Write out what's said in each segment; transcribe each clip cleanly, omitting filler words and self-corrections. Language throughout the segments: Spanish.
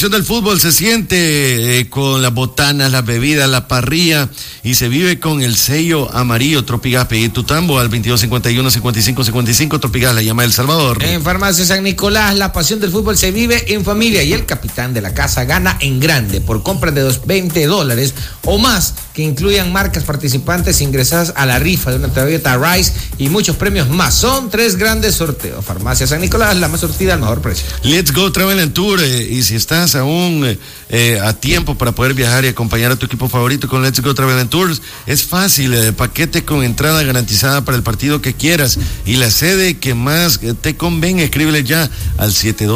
emoción del fútbol se siente con las botanas, las bebidas, la parrilla y se vive con el sello amarillo Tropigas. Pedí tu tambo al 2251-5555 Tropigas, la llama El Salvador. En Farmacia San Nicolás, la pasión del fútbol se vive en familia y el capitán de la casa gana en grande por compras de $20 o más que incluyan marcas participantes ingresadas a la rifa de una Toyota Rise y muchos premios más. Son 3 grandes sorteos. Farmacia San Nicolás, la más surtida al mejor precio. Let's Go Travel and Tour, y si estás aún a tiempo para poder viajar y acompañar a tu equipo favorito con Let's Go Travel and Tours, es fácil, paquete con entrada garantizada para el partido que quieras y la sede que más te convenga. Escríbele ya al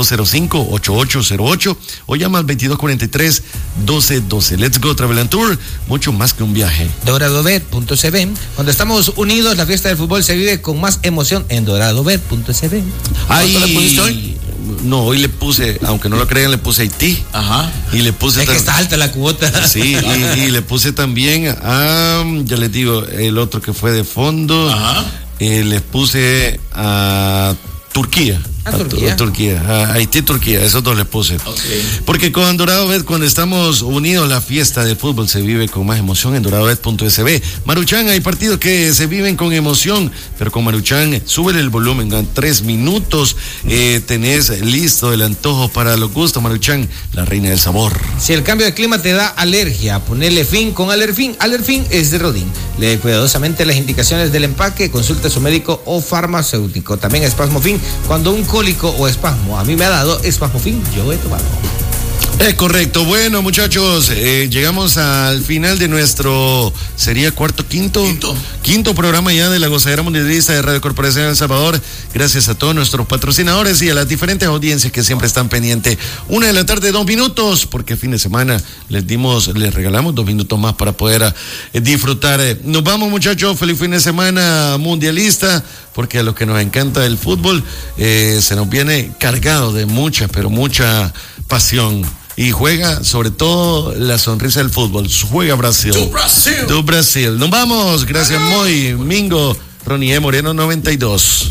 7205-8808 o llama al 2243-1212. Let's Go Travel and Tour, mucho más que un viaje. DoradoBet.cb, donde estamos unidos, la fiesta del fútbol se vive con más emoción en DoradoBet.cb. ¿Cuánto le pusiste hoy? No, hoy le puse, aunque no lo crean, le puse Haití. Ajá. Y le puse. Es que está alta la cuota. Sí, y le puse también a, ya les digo, el otro que fue de fondo. Ajá. Les puse a Turquía. Turquía. A Haití, Turquía, esos dos les puse. Okay. Porque con DoradoBet, cuando estamos unidos, la fiesta de fútbol se vive con más emoción en DoradoBet.sb. Maruchan, hay partidos que se viven con emoción, pero con Maruchan, súbele el volumen, en 3 minutos tenés listo el antojo para los gustos. Maruchan, la reina del sabor. Si el cambio de clima te da alergia, ponele fin con Alerfin. Alerfin es de Rodin. Lee cuidadosamente las indicaciones del empaque, consulta a su médico o farmacéutico. También Espasmofin, cuando un cólico o espasmo a mí me ha dado Espasmofin, yo he tomado. Es correcto. Bueno, muchachos, llegamos al final de nuestro, ¿sería quinto programa ya de la Gozadera Mundialista de Radio Corporación de El Salvador. Gracias a todos nuestros patrocinadores y a las diferentes audiencias que siempre están pendientes. 1:00 p.m, 2 minutos, porque fin de semana les regalamos 2 minutos más para poder disfrutar. Nos vamos, muchachos, feliz fin de semana mundialista, porque a los que nos encanta el fútbol, se nos viene cargado de mucha, pero mucha pasión. Y juega sobre todo la sonrisa del fútbol. Juega Brasil. Tu Brasil. Nos vamos. Gracias, Moy, Mingo, Ronnie Moreno 92.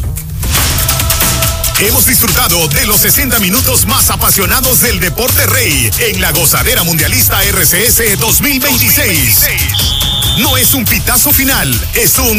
Hemos disfrutado de los 60 minutos más apasionados del deporte rey en la Gozadera Mundialista RCS 2026. No es un pitazo final, es un